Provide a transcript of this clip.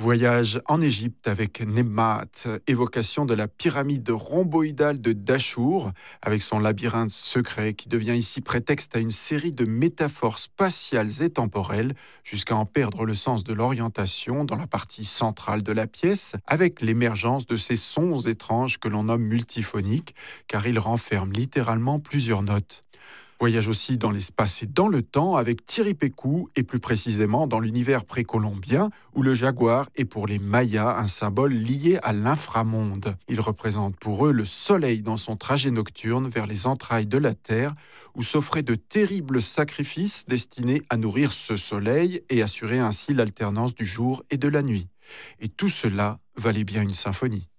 Voyage en Égypte avec Nemmat, évocation de la pyramide rhomboïdale de Dachour, avec son labyrinthe secret qui devient ici prétexte à une série de métaphores spatiales et temporelles, jusqu'à en perdre le sens de l'orientation dans la partie centrale de la pièce, avec l'émergence de ces sons étranges que l'on nomme multiphoniques, car ils renferment littéralement plusieurs notes. Voyage aussi dans l'espace et dans le temps avec Thierry Pécou et plus précisément dans l'univers précolombien où le jaguar est pour les Mayas un symbole lié à l'inframonde. Il représente pour eux le soleil dans son trajet nocturne vers les entrailles de la terre où s'offraient de terribles sacrifices destinés à nourrir ce soleil et assurer ainsi l'alternance du jour et de la nuit. Et tout cela valait bien une symphonie.